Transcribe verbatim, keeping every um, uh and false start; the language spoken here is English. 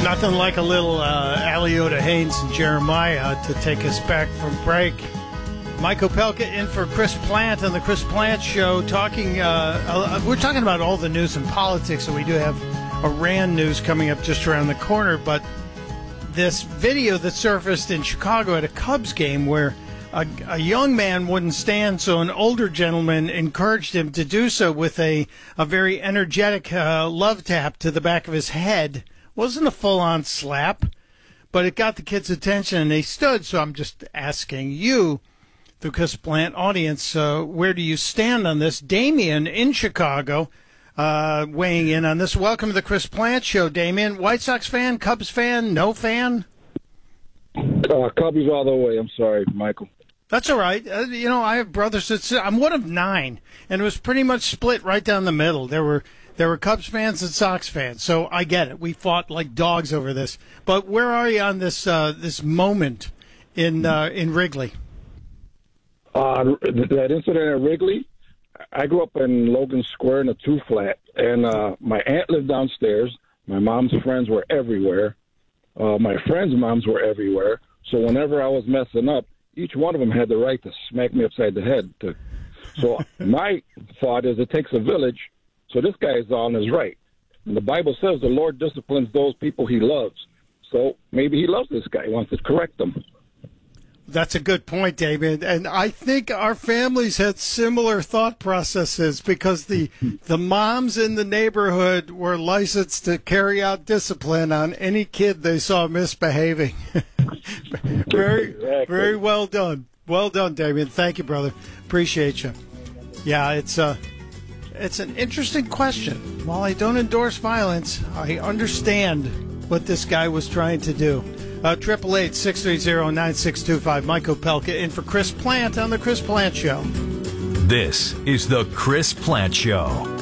Nothing like a little uh, Aliota Haynes and Jeremiah to take us back from break. Mike Opelka in for Chris Plant on the Chris Plant Show. Talking, uh, uh, we're talking about all the news and politics, and we do have Iran news coming up just around the corner. But this video that surfaced in Chicago at a Cubs game where a, a young man wouldn't stand, so an older gentleman encouraged him to do so with a, a very energetic uh, love tap to the back of his head. Wasn't a full-on slap, but it got the kid's attention, and they stood. So I'm just asking you, the Chris Plant audience, uh, where do you stand on this? Damien in Chicago uh, weighing in on this. Welcome to the Chris Plant Show, Damien. White Sox fan, Cubs fan, no fan? Uh, Cubbies all the way. I'm sorry, Michael. That's all right. Uh, you know, I have brothers that I'm one of nine, and it was pretty much split right down the middle. There were there were Cubs fans and Sox fans, so I get it. We fought like dogs over this. But where are you on this uh, this moment in uh, in Wrigley? Uh, that incident at Wrigley, I grew up in Logan Square in a two flat, and uh, my aunt lived downstairs. My mom's friends were everywhere. Uh, my friends' moms were everywhere. So whenever I was messing up, each one of them had the right to smack me upside the head. To, so my thought is it takes a village, so this guy is on his right. And the Bible says the Lord disciplines those people he loves. So maybe he loves this guy, he wants to correct them. That's a good point, David. And I think our families had similar thought processes because the the moms in the neighborhood were licensed to carry out discipline on any kid they saw misbehaving. very, exactly. very well done. Well done, Damien. Thank you, brother. Appreciate you. Yeah, it's a, it's an interesting question. While I don't endorse violence, I understand what this guy was trying to do. Uh, triple eight six three zero nine six two five. Mike Opelka in for Chris Plant on the Chris Plant Show. This is the Chris Plant Show.